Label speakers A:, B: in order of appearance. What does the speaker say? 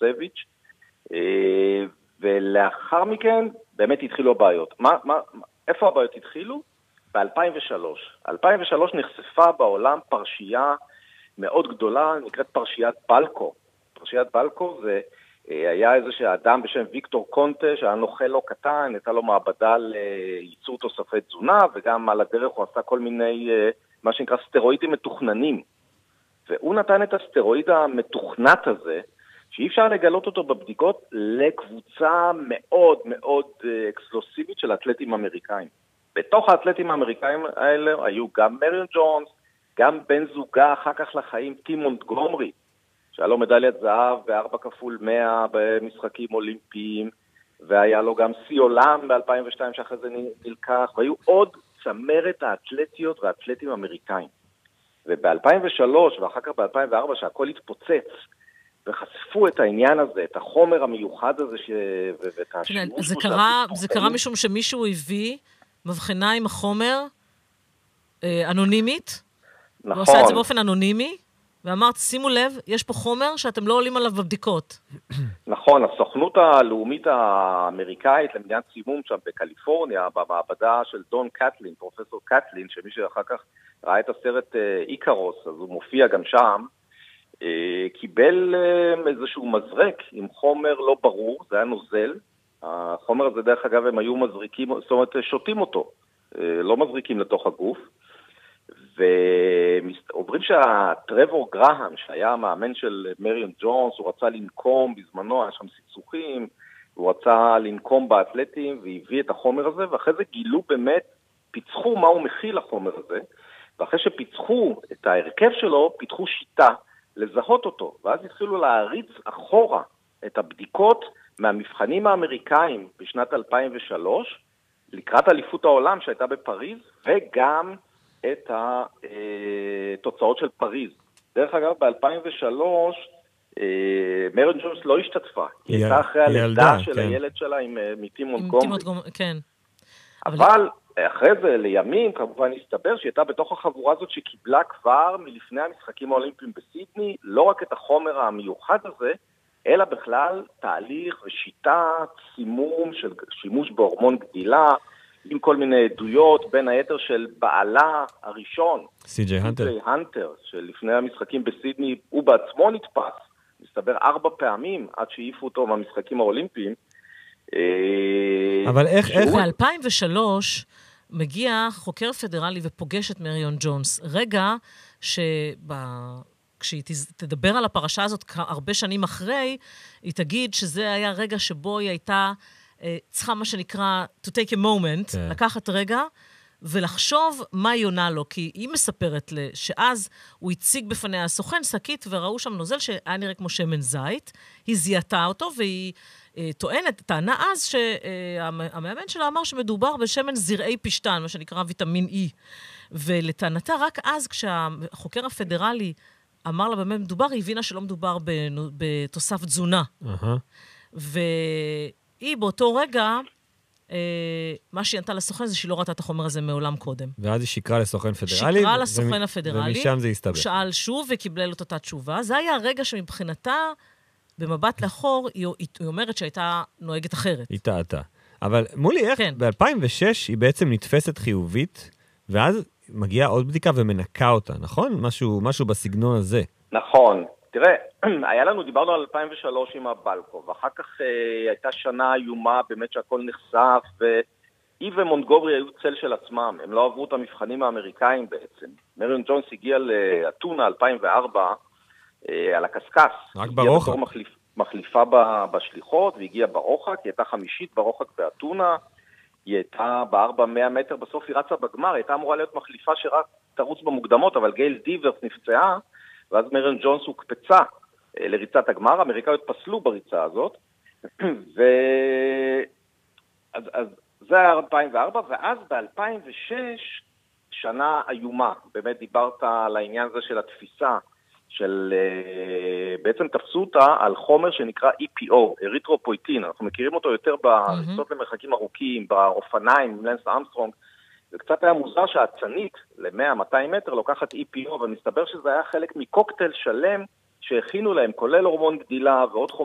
A: מירוסביץ', ולאחר מכן באמת התחילו הבעיות. איפה הבעיות התחילו? ב-2003. 2003 נחשפה בעולם פרשייה מאוד גדולה, נקראת פרשיית בלקו. פרשיית בלקו זה היה איזשהו אדם בשם ויקטור קונטה, שהיה נוכל לא קטן, הייתה לו מעבדה לייצור תוספי תזונה, וגם על הדרך הוא עשה כל מיני, מה שנקרא סטרואידים מתוכננים. והוא נתן את הסטרואיד המתוכנת הזה, שאי אפשר לגלות אותו בבדיקות, לקבוצה מאוד מאוד אקסקלוסיבית של אתלטים אמריקאים. בתוך האתלטים האמריקאים האלה היו גם מריון ג'ונס, גם בן זוגה אחר כך לחיים, טים מונטגומרי, שהיה לו מדליית זהב ב4x100 במשחקים אולימפיים, והיה לו גם שיא עולם ב-2002 שאחרי זה נלקח, והיו עוד צמרת האתלטיות והאתלטים האמריקאים. וב-2003 ואחר כך ב-2004 שהכל התפוצץ, וחשפו את העניין הזה, את החומר המיוחד הזה, ואת השימוש.
B: זה קרה משום שמישהו הביא מבחנה עם החומר אנונימית,
A: נכון.
B: ועושה את זה באופן אנונימי, ואמרת, שימו לב, יש פה חומר שאתם לא עולים עליו בבדיקות.
A: נכון, הסוכנות הלאומית האמריקאית למדינת סימום שם בקליפורניה, במעבדה של דון קטלין, פרופסור קטלין, שמי שאחר כך ראה את הסרט איקרוס, אז הוא מופיע גם שם, קיבל איזשהו מזרק עם חומר לא ברור, זה היה נוזל, החומר הזה דרך אגב הם היו מזריקים, זאת אומרת שותים אותו, לא מזריקים לתוך הגוף, ואומרים שהטרוור גרהם, שהיה המאמן של מריון ג'ונס, הוא רצה לנקום בזמנו, היה שם סכסוכים, הוא רצה לנקום באתלטים, והביא את החומר הזה, ואחרי זה גילו באמת, פיצחו מה הוא מכיל החומר הזה, ואחרי שפיצחו את ההרכב שלו, פיתחו שיטה לזהות אותו, ואז התחילו להריץ אחורה את הבדיקות מהמבחנים האמריקאים בשנת 2003, לקראת אליפות העולם שהייתה בפריז, וגם את התוצאות של פריז. דרך אגב, ב-2003, מריון ג'ונס לא השתתפה. היא הייתה אחרי הלידה של הילד שלה עם טים מונטגומרי.
B: כן.
A: אבל אחרי זה, לימים, כמובן הסתבר שהיא הייתה בתוך החבורה הזאת שקיבלה כבר מלפני המשחקים האולימפיים בסידני, לא רק את החומר המיוחד הזה, אלא בכלל תהליך ושיטה, סימום של שימוש בהורמון גדילה, עם כל מיני עדויות, בין היתר של בעלה הראשון,
C: סי.ג'יי
A: הנטר, שלפני המשחקים בסידני הוא בעצמו נתפס, מסתבר 4 פעמים עד שהעיפו אותו מהמשחקים האולימפיים.
C: אבל איך?
B: ב-2003 מגיע חוקר פדרלי ופוגש את מריון ג'ונס, רגע כשהיא תדבר על הפרשה הזאת הרבה שנים אחרי, היא תגיד שזה היה רגע שבו היא הייתה צריכה מה שנקרא to take a moment, לקחת רגע, ולחשוב מה היא עונה לו, כי היא מספרת שאז הוא הציג בפניה הסוכן שקית, וראו שם נוזל שהיה נראה כמו שמן זית, היא זיהתה אותו, והיא טענה אז שהמאמן שלה אמר שמדובר בשמן זרעי פשטן, מה שנקרא ויטמין E, ולטענתה רק אז כשהחוקר הפדרלי אמר לה במה מדובר, היא הבינה שלא מדובר בתוסף תזונה. והיא באותו רגע, מה שהיא ענתה לסוכן זה שהיא לא ראתה את החומר הזה מעולם קודם.
C: ואז היא שיקרה לסוכן פדרלי.
B: שיקרה לסוכן הפדרלי.
C: ומשם זה הסתבר.
B: שאל שוב וקיבל את אותה תשובה. זה היה הרגע שמבחינתה, במבט לאחור, היא אומרת שהייתה נוהגת אחרת.
C: היא טעתה. אבל מולי, איך ב-2006 היא בעצם נתפסת חיובית, ואז מגיעה עוד בדיקה ומנקה אותה, נכון? משהו בסגנון הזה.
A: נכון. תראה, דיברנו על 2003 עם הבלקו, ואחר כך הייתה שנה איומה, באמת שהכל נחשף, והיא ומונטגומרי היו צל של עצמם, הם לא עברו את המבחנים האמריקאים בעצם. מריון ג'ונס הגיע לאתונה 2004, על הקסקס.
C: רק ברוחק.
A: מחליפה בשליחות, והגיעה ברוחק, היא הייתה 5 ברוחק באתונה, היא הייתה ב400 מטר, בסוף היא רצה בגמר, היא הייתה אמורה להיות מחליפה שרק תרוץ במוקדמות, אבל גייל דיברס נפצעה, ואז מריון ג'ונס הוקפצה לריצת הגמר, האמריקאיות פסלו בריצה הזאת, אז זה היה 2004, ואז ב-2006, שנה איומה, באמת דיברת על העניין הזה של התפיסה, של בעצם תפסו אותה על חומר שנקרא EPO, אריתרופויטין, אנחנו מכירים אותו יותר בריצות למרחקים ארוכים, באופניים, עם לנס אמסטרונג, וקצת היה מוזר שהצנית ל-100-200 מטר לוקחת EPO, אבל מסתבר שזה היה חלק מקוקטייל שלם שהכינו להם, כולל הורמון גדילה ועוד